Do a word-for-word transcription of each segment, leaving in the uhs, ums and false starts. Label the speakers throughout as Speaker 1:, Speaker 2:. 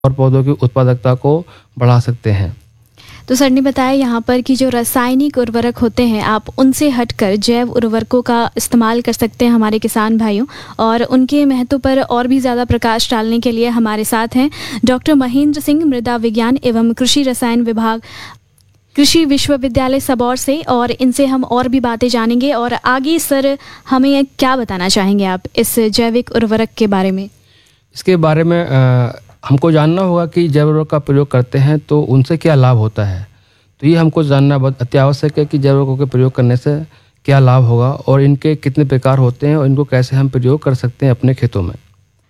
Speaker 1: और पौधों की उत्पादकता को बढ़ा सकते हैं।
Speaker 2: तो सर ने बताया यहाँ पर कि जो रासायनिक उर्वरक होते हैं आप उनसे हटकर जैव उर्वरकों का इस्तेमाल कर सकते हैं हमारे किसान भाइयों, और उनके महत्व पर और भी ज़्यादा प्रकाश डालने के लिए हमारे साथ हैं डॉक्टर महेंद्र सिंह, मृदा विज्ञान एवं कृषि रसायन विभाग, कृषि विश्वविद्यालय सबौर से, और इनसे हम और भी बातें जानेंगे। और आगे सर हमें क्या बताना चाहेंगे आप इस जैविक उर्वरक के बारे में?
Speaker 1: इसके बारे में आ, हमको जानना होगा कि जैव उर्वरक का प्रयोग करते हैं तो उनसे क्या लाभ होता है। तो ये हमको जानना बहुत अत्यावश्यक है कि जैव उर्वरकों के प्रयोग करने से क्या लाभ होगा और इनके कितने प्रकार होते हैं और इनको कैसे हम प्रयोग कर सकते हैं अपने खेतों में।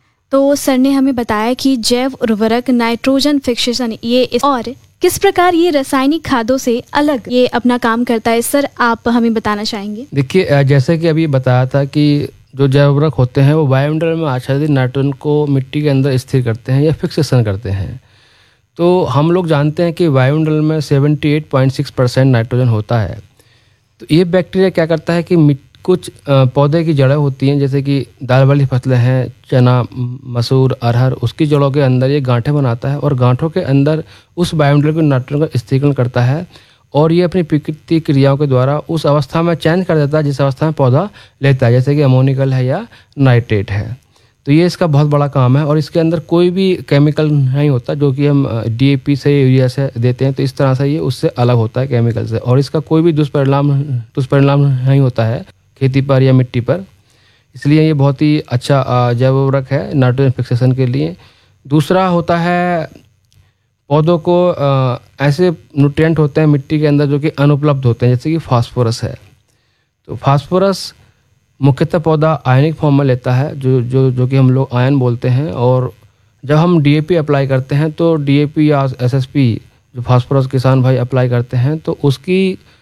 Speaker 2: तो सर ने हमें बताया कि जैव उर्वरक नाइट्रोजन फिक्सेशन ये इस और किस प्रकार ये रासायनिक खादों से अलग ये अपना काम करता है, सर आप हमें बताना चाहेंगे?
Speaker 1: देखिए, जैसे कि अभी बताया था कि जो जैव उर्वरक होते हैं वो वायुमंडल में आच्छादित नाइट्रोजन को मिट्टी के अंदर स्थिर करते हैं या फिक्सेशन करते हैं। तो हम लोग जानते हैं कि वायुमंडल में अठहत्तर पॉइंट छह परसेंट नाइट्रोजन होता है। तो ये बैक्टीरिया क्या करता है कि कुछ पौधे की जड़ें होती हैं, जैसे कि दाल वाली फसलें हैं, चना, मसूर, अरहर, उसकी जड़ों के अंदर ये गांठें बनाता है और गांठों के अंदर उस वायुमंडल के नाइट्रोजन का स्थिरीकरण करता है और ये अपनी प्रकृति क्रियाओं के द्वारा उस अवस्था में चेंज कर देता है जिस अवस्था में पौधा लेता है, जैसे कि अमोनिकल है या नाइट्रेट है। तो ये इसका बहुत बड़ा काम है और इसके अंदर कोई भी केमिकल नहीं होता जो कि हम डीएपी से यूरिया से देते हैं। तो इस तरह से ये उससे अलग होता है केमिकल से, और इसका कोई भी दुष्परिणाम दुष्परिणाम नहीं होता है खेती पर या मिट्टी पर। इसलिए ये बहुत ही अच्छा जैव उर्वरक है नाइट्रोजन फिक्सेशन के लिए। दूसरा होता है पौधों को ऐसे न्यूट्रिएंट होते हैं मिट्टी के अंदर जो कि अनुपलब्ध होते हैं, जैसे कि फास्फोरस है। तो फास्फोरस मुख्यतः पौधा आयनिक फॉर्म में लेता है, जो जो जो कि हम लोग आयन बोलते हैं। और जब हम डीएपी अप्लाई करते हैं तो डीएपी या एसएसपी जो फास्फोरस किसान भाई अप्लाई करते हैं तो उसकी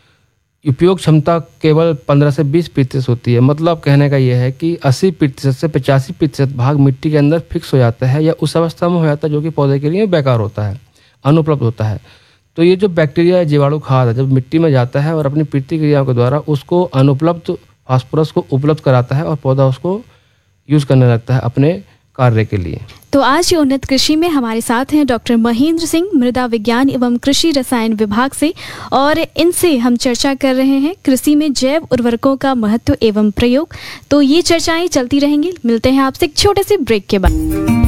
Speaker 1: उपयोग क्षमता केवल पंद्रह से बीस प्रतिशत होती है। मतलब कहने का यह है कि अस्सी प्रतिशत से पचासी प्रतिशत भाग मिट्टी के अंदर फिक्स हो जाता है या उस अवस्था में हो जाता है जो कि पौधे के लिए बेकार होता है, अनुपलब्ध होता है। तो ये जो बैक्टीरिया जीवाणु खाद है जब मिट्टी में जाता है और अपनी प्रतिक्रियाओं के द्वारा उसको अनुपलब्ध फास्फोरस को उपलब्ध कराता है और पौधा उसको यूज़ करने लगता है अपने कार्य के लिए।
Speaker 2: तो आज ये उन्नत कृषि में हमारे साथ हैं डॉक्टर महेंद्र सिंह, मृदा विज्ञान एवं कृषि रसायन विभाग से, और इनसे हम चर्चा कर रहे हैं कृषि में जैव उर्वरकों का महत्व एवं प्रयोग। तो ये चर्चाएं चलती रहेंगी। मिलते हैं आपसे एक छोटे से ब्रेक के बाद।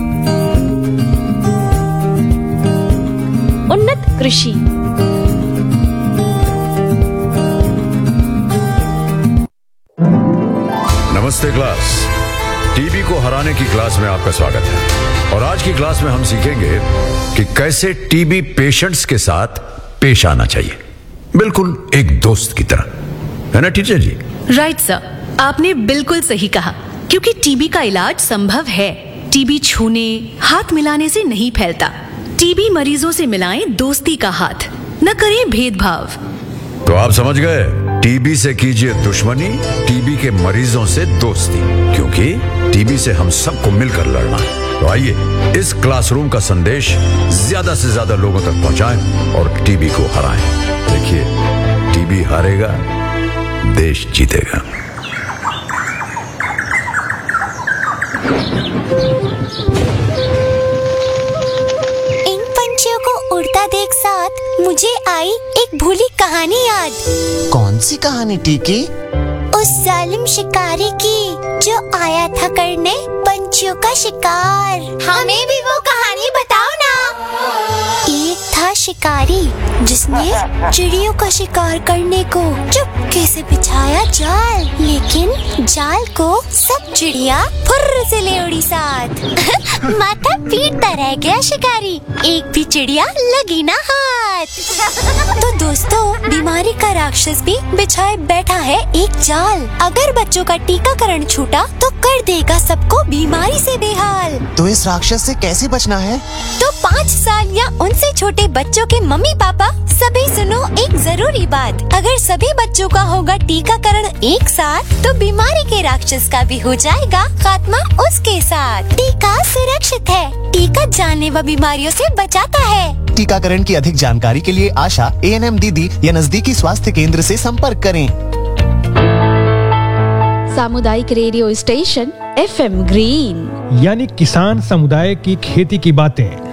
Speaker 2: उन्नत कृषि।
Speaker 3: नमस्ते क्लास, टीबी को हराने की क्लास में आपका स्वागत है। और आज की क्लास में हम सीखेंगे कि कैसे टीबी पेशेंट्स के साथ पेश आना चाहिए, बिल्कुल एक दोस्त की तरह, है ना टीचर जी?
Speaker 4: राइट सर, आपने बिल्कुल सही कहा, क्योंकि टीबी का इलाज संभव है। टीबी छूने, हाथ मिलाने से नहीं फैलता। टीबी मरीजों से मिलाएं दोस्ती का हाथ, न करें भेदभाव।
Speaker 3: तो आप समझ गए, टीबी से कीजिए दुश्मनी, टीबी के मरीजों से दोस्ती, क्योंकि टीबी से हम सबको मिलकर लड़ना है। तो आइए इस क्लासरूम का संदेश ज्यादा से ज्यादा लोगों तक पहुंचाएं और टीबी को हराएं। देखिए, टीबी हारेगा, देश जीतेगा।
Speaker 5: इन पंछियों को उड़ता देख साथ मुझे आई एक भूली कहानी याद।
Speaker 6: कौन सी कहानी टीकी?
Speaker 5: उस जालिम शिकारी की जो आया था करने पंछियों का शिकार। हमें भी वो कहानी बताओ ना। एक था शिकारी जिसने चिड़ियों का शिकार करने को चुपके से बिछाया जाल, लेकिन जाल को सब चिड़िया फुर्र से ले उड़ी साथ। माथा पीटता रह गया शिकारी, एक भी चिड़िया लगी ना हाथ। तो दोस्तों, बीमारी का राक्षस भी बिछाए बैठा है एक जाल। अगर बच्चों का टीकाकरण छूटा तो कर देगा सबको बीमारी से बेहाल।
Speaker 6: तो इस राक्षस से कैसे बचना है?
Speaker 5: तो पाँच साल या उनसे छोटे बच्चों के मम्मी पापा सभी सुनो एक जरूरी बात। अगर सभी बच्चों का होगा टीकाकरण एक साथ तो बीमारी के राक्षस का भी हो जाएगा खात्मा उसके साथ। टीका सुरक्षित है, टीका जानलेवा बीमारियों से बचाता है।
Speaker 6: टीकाकरण की अधिक जानकारी के लिए आशा, ए एन एम दीदी या नजदीकी स्वास्थ्य केंद्र से संपर्क करें।
Speaker 2: सामुदायिक radio station F M green,
Speaker 7: यानी किसान समुदाय की खेती की बातें।